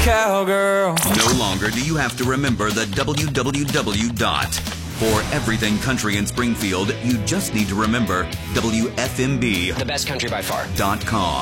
cowgirl. No longer do you have to remember the www dot. For everything country in Springfield, you just need to remember WFMB. The best country by far. .com.